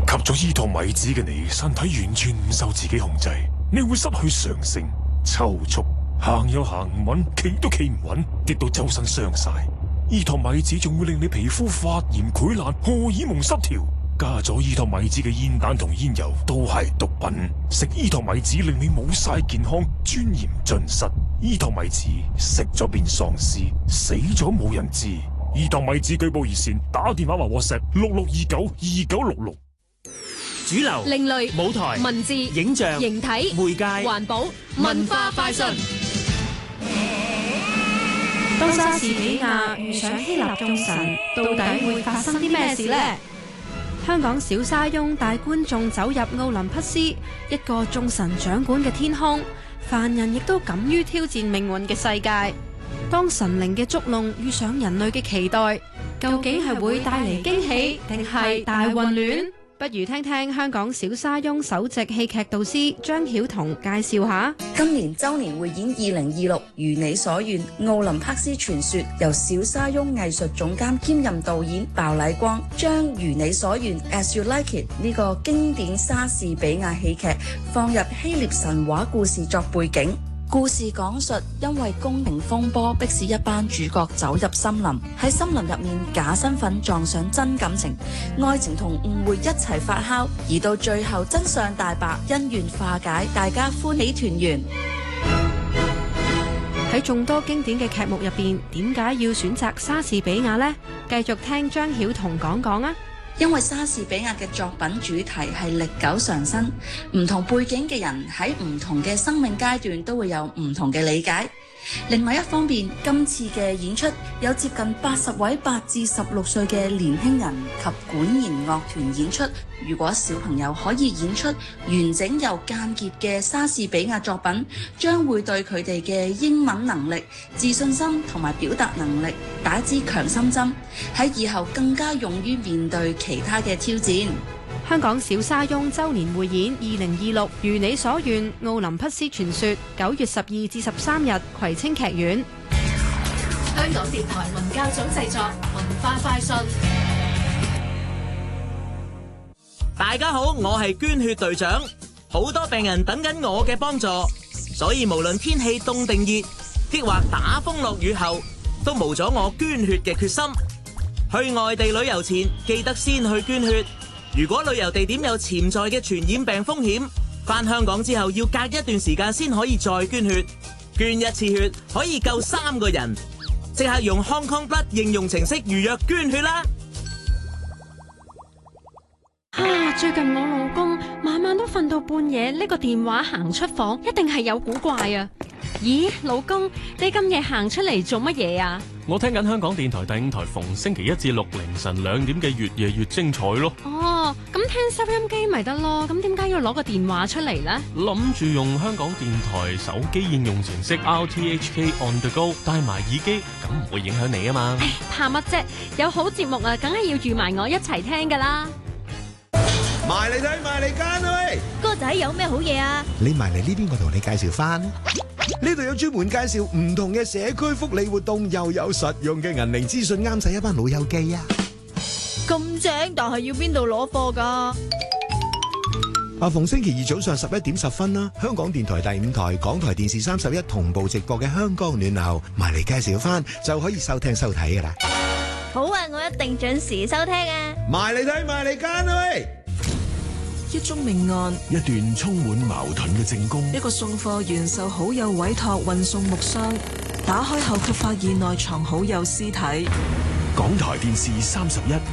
吸咗伊托米子嘅你，身體完全唔受自己控制，你會失去常性、抽搐，行又行唔穩，企都企唔穩，跌到周身傷晒。伊托米子仲會令你皮膚發炎、潰爛、荷爾蒙失調。加咗伊托米子嘅煙彈同煙油都係毒品。食伊托米子令你冇晒健康，尊嚴盡失。伊托米子食咗變喪屍，死咗冇人知。伊托米子舉報熱線，打電話或 WhatsApp 66292966。 主流、 另類、 舞台、 文字、 影像、 形體、 媒介、 環保、文化快訊。 當莎士比亞遇上希臘眾神，到底會發生啲咩事呢？香港小沙翁帶觀眾走入奧林匹斯，一個眾神掌管嘅天空，凡人亦都敢於挑戰命運嘅世界。當神靈嘅捉弄遇上人類嘅期待，究竟係會帶嚟驚喜，定係大混亂？不如聽聽香港小沙翁首席戲劇導師張曉彤介紹下。 今年周年匯演2026如你所願奧林匹斯傳說，由小沙翁藝術總監兼任導演鮑禮光將如你所願 As You Like It 呢個經典莎士比亞戲劇放入希臘神話故事作背景。故事講述因為宮廷風波迫使一班主角走入森林，喺森林入面假身份撞上真感情，愛情同誤會一齊發酵，而到最後真相大白，恩怨化解，大家歡喜團圓。 喺眾多經典嘅劇目入邊，點解要選擇莎士比亞呢？繼續聽張曉彤講講啊！ 因為莎士比亞嘅作品主題係歷久常新，唔同背景嘅人喺唔同嘅生命階段都會有唔同嘅理解。另外一方面，今次嘅演出有接近80位8至16歲嘅年輕人及管弦樂團演出。如果小朋友可以演出完整又間歇嘅莎士比亞作品，將會對佢哋嘅英文能力、自信心同埋表達能力打支強心針，喺以後更加勇於面對其他嘅挑戰。 香港小沙翁周年匯演2026如你所願奧林匹斯傳說9月12至13日葵青劇院。 香港電台文教組製作文化快訊。 大家好，我係捐血隊長，好多病人等緊我嘅幫助，所以無論天氣凍定熱，抑或打風落雨後，都無阻我捐血嘅決心。去外地旅遊前，記得先去捐血。如果旅遊地點有潛在嘅傳染病風險，返香港之後要隔一段時間先可以再捐血。捐一次血可以救3個人，即刻用 Hong Kong Blood 應用程式預約捐血啦！ 最近我老公晚晚都瞓到半夜，呢個電話行出房，一定係有古怪啊！咦，老公，你咁夜行出嚟做乜嘢啊？ 我聽緊香港電台第5台逢星期1至6凌晨2點嘅越夜越精彩咯。 哦，咁聽收音機咪得咯，咁點解要攞個電話出嚟呢？ 諗住用香港電台手機應用程式 RTHK On The Go 戴埋耳機，咁唔會影響你啊嘛。 唉，怕乜啫？有好節目啊，梗係要預埋我一齊聽噶啦。 埋嚟睇，埋嚟揀啊喂！ 哥仔有咩好嘢啊？ 你埋嚟呢邊，我同你介紹翻。呢度有專門介紹唔同嘅社區福利活動，又有實用嘅銀齡資訊，啱使一班老友記啊！ 咁正，但係要邊度攞貨㗎？ 逢星期二早上11點10分啦，香港電台第5台、港台電視31同步直播嘅香港暖流，埋嚟介紹翻就可以收聽收睇㗎啦。 好啊，我一定準時收聽啊！ 埋嚟睇，埋嚟揀啊喂！ 一宗命案， 一段充滿矛盾嘅證供， 一個送貨員受好友委託運送木箱，打開後卻發現內藏好友屍體。 港台電視31